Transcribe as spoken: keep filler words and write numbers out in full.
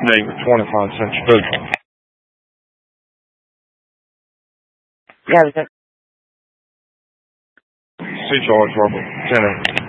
Name twenty-five cents food. Yeah, we got C. George Robert, ten.